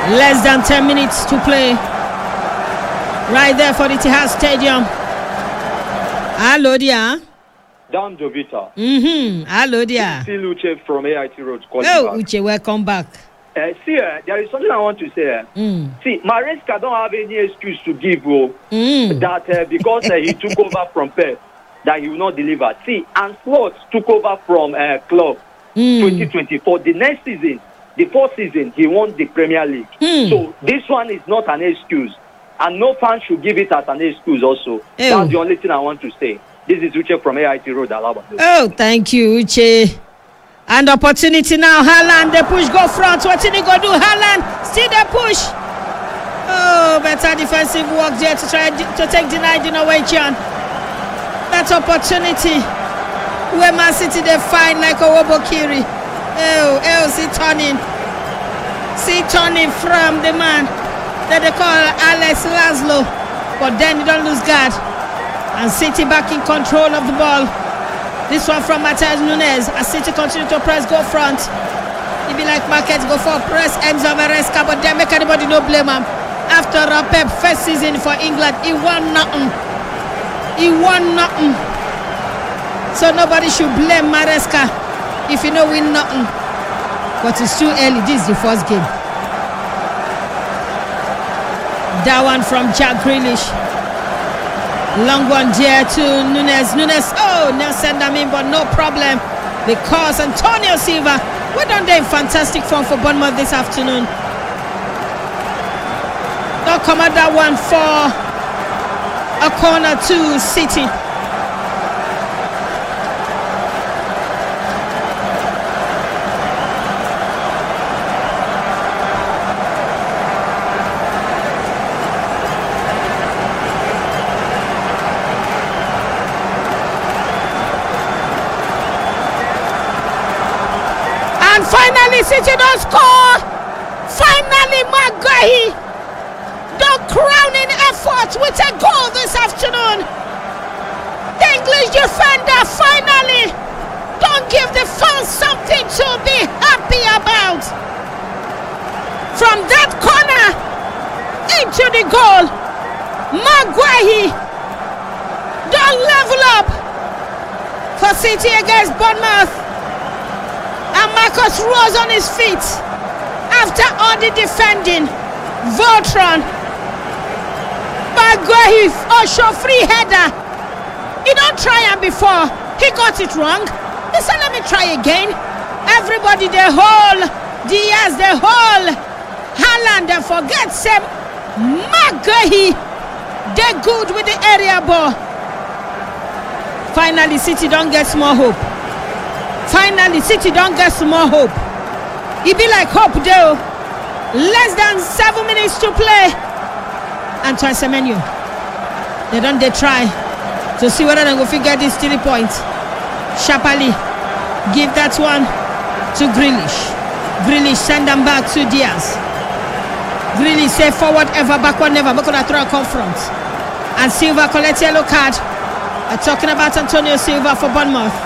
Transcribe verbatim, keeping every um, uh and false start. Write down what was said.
Less than ten minutes to play. Right there for the Etihad Stadium. Hello, dear. Down Jovita. Mm-hmm. Hello, dear. See Uche from A I T Road. Oh, back. Uche, welcome back. Uh, see, uh, there is something I want to say. Uh. Mm. See, Maresca don't have any excuse to give oh, mm. that uh, because uh, he took over from Pep, that he will not deliver. See, and Slot took over from uh, Club mm. twenty twenty-four. The next season, the fourth season, he won the Premier League. Mm. So this one is not an excuse. And no fan should give it as an excuse also. Oh. That's the only thing I want to say. This is Uche from A I T Road, Alaba. Oh, thank you, Uche. And opportunity now, Haaland, the push go front. What did he go do? Haaland, still the push. Oh, better defensive work there to try to take denied innovation. That opportunity where Man City they find like a Wobokiri. Oh, oh, see turning. See turning from the man that they call Alex Laszlo. But then you don't lose guard. And City back in control of the ball. This one from Matheus Nunes. As City continue to press, go front. It be like markets go for press Enzo Maresca, but then make anybody no blame him. After a Pep first season for England, he won nothing. He won nothing. So nobody should blame Maresca if you know win nothing. But it's too early. This is the first game. That one from Jack Grealish. Long one there to Nunes. Nunes, oh, now send them in, but no problem. Because Antonio Silva, we're done there in fantastic form for Bournemouth this afternoon. Don't come at that one for a corner to City. Finally, City don't score. Finally, Maguire don't crowning effort with a goal this afternoon. The English defender finally don't give the fans something to be happy about. From that corner into the goal, Maguire don't level up for City against Bournemouth. And Marcus rose on his feet after all the defending. Voltron, Maguire, Osho free header. He don't try him before. He got it wrong. He said, let me try again. Everybody, the whole Diaz, the whole Haaland, they forget him. Maguire, they're good with the area ball. Finally, City don't get small hope. Finally, City don't get some more hope. It be like hope though. Less than seven minutes to play. Antoine Semenyo. They don't they try to see whether they will figure these three points. Shapali. Give that one to Grealish. Grealish send them back to Diaz. Grealish say forward ever, backward never. We're gonna throw a confront. And Silva collects yellow card. I'm talking about Antonio Silva for Bournemouth.